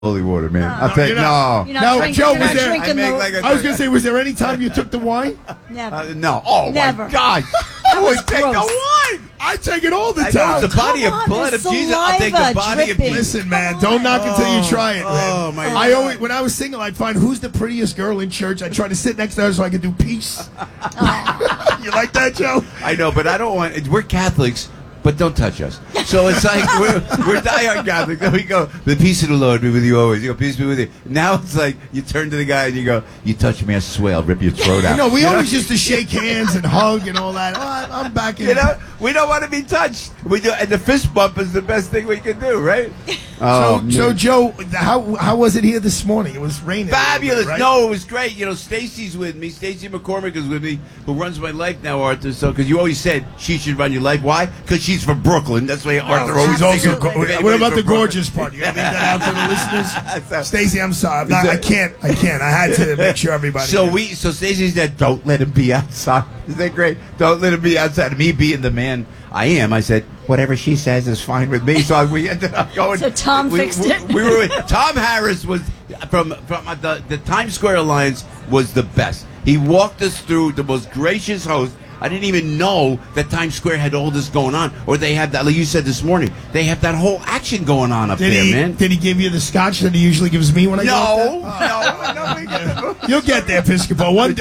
holy water, man. I'll No, tell you. you're not- No. you're not drinking- Joe, you're was not there- drinking I make the- like a- I was going to say, was there any time you took the wine? Never. No. Oh, Never. my God. I was would take the gross. wine. I take it all the I know time. it's the body Come of on, blood there's of Jesus. I'll take the saliva body of dripping. Jesus. Listen, man, Come don't on. knock until you try it, man. Oh, my I God. always, when I was single, I'd find who's the prettiest girl in church. I'd try to sit next to her so I could do peace. You like that, Joe? I know, but I don't want. We're Catholics, but don't touch us. So it's like we're diehard Catholics. There we go. The peace of the Lord be with you always. You go, peace be with you. Now it's like you turn to the guy and you go, "You touch me, I swear I'll rip your throat out." No, we You know? always used to shake hands and hug and all that. Oh, I'm back in. You know, we don't want to be touched. We do, and the fist bump is the best thing we can do, right? So Joe, how was it here this morning? It was raining. Fabulous. Right? No, it was great. You know, Stacy's with me. Stacy McCormick is with me, who runs my life now, Arthur. So, because you always said she should run your life. Why? Because she's from Brooklyn. That's why Arthur always Also, Absolutely. what about the gorgeous part? You gotta make that out for the listeners. Stacey, I'm sorry. I can't. I had to make sure everybody. So knew. So Stacy said, "Don't let him be outside." Is that great? Don't let him be outside. Me being the man I am, I said, "Whatever she says is fine with me." So we ended up going. So Tom fixed it. We were with, Tom Harris was from the Times Square Alliance was the best. He walked us through, the most gracious host. I didn't even know that Times Square had all this going on, or they have that. Like you said this morning, they have that whole action going on up there, man. Did he give you the scotch that he usually gives me when I go No, up there? no. You'll get there, Piscopo. One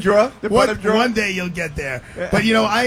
The day you'll get there. But you know, I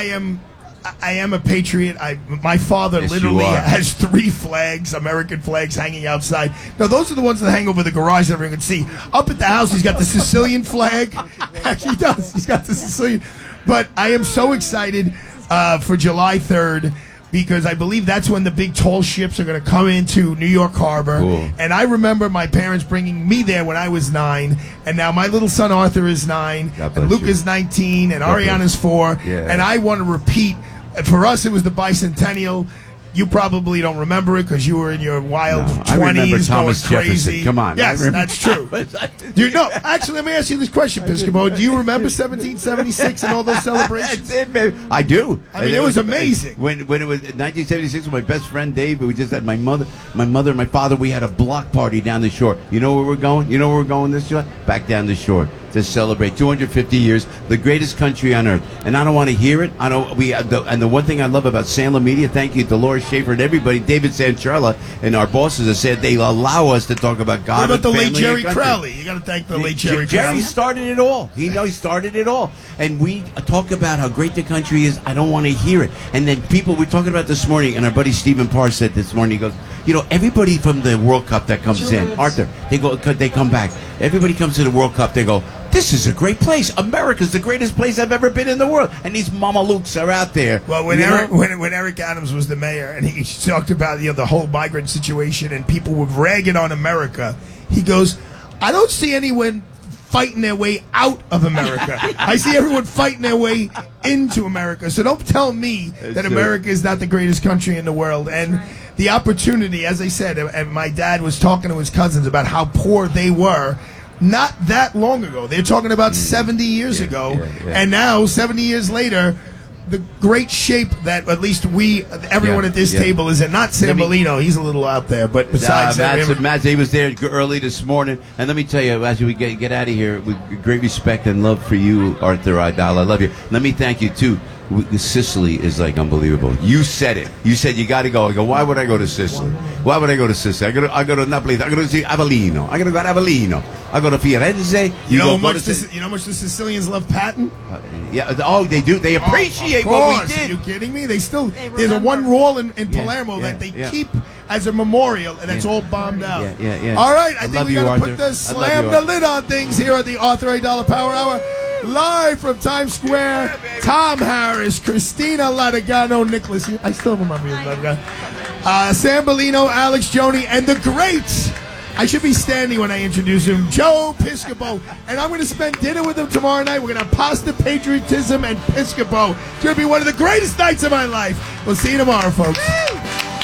am a patriot. My father Yes, literally you are. has 3 flags, American flags, hanging outside. Now, those are the ones that hang over the garage that everyone can see. Up at the house, he's got the Sicilian flag. Actually, he does. He's got the Sicilian. But I am so excited for July 3rd. Because I believe that's when the big tall ships are going to come into New York Harbor. Cool. And I remember my parents bringing me there when I was 9. And now my little son Arthur is 9. God bless And Luke you. is 19. And God bless Ariana's 4. Yeah. And I want to repeat. For us, it was the bicentennial. You probably don't remember it because you were in your wild No, I remember 20s Thomas going crazy. Jefferson. Come on. Yes, I remember that's true. Actually, let me ask you this question, Piscopo. Do you remember 1776 and all those celebrations? That's it, man. I do. I mean, it was amazing. When it was 1976 with my best friend Dave, we just had my mother and my father. We had a block party down the shore. You know where we're going? You know where we're going this year? Back down the shore to celebrate 250 years, the greatest country on earth. And I don't want to hear it. I don't. And the one thing I love about Sandler Media, thank you to Laura Schaefer and everybody, David Sancherla and our bosses have said they allow us to talk about God. What about the and late family Jerry and country. Crowley? You got to thank the late Jerry Jerry Crowley. started it all. He started it all. And we talk about how great the country is. I don't want to hear it. And then people, we're talking about this morning, and our buddy Stephen Parr said this morning, he goes, you know, everybody from the World Cup that comes in, Arthur, they come back. Everybody comes to the World Cup, they go, this is a great place. America's the greatest place I've ever been in the world. And these Mama Lukes are out there. Well, when Eric Adams was the mayor and he talked about the whole migrant situation and people were ragging on America, he goes, I don't see anyone fighting their way out of America. I see everyone fighting their way into America. So don't tell me that America is not the greatest country in the world. And the opportunity, as I said, and my dad was talking to his cousins about how poor they were not that long ago. They're talking about 70 years ago. And now, 70 years later, the great shape that at least everyone at this table is in. Not Sambolino, he's a little out there, but besides that. Matt, he was there early this morning. And let me tell you, as we get out of here, with great respect and love for you, Arthur Aidala, I love you. Let me thank you, too. Sicily is like unbelievable. You said it. You said you got to go. I go, why would I go to Sicily? Why would I go to Sicily? I go to Napoli. I go to see Avellino. I got to go to Avellino. I go to Firenze. You know how much the Sicilians love Patton? Yeah. Oh, they do. They appreciate what we did. Are you kidding me? There's a one wall in Palermo that they keep as a memorial, and it's all bombed out. Yeah. All right, I think we got to Arthur. put the lid on things here at the Arthur $8 Power Hour. Live from Times Square, Tom Harris, Christina Latagano, Nicholas. I still remember you, Sambolino, Alex Joni, and the greats. I should be standing when I introduce him, Joe Piscopo. And I'm going to spend dinner with him tomorrow night. We're going to have pasta, patriotism, and Piscopo. It's going to be one of the greatest nights of my life. We'll see you tomorrow, folks.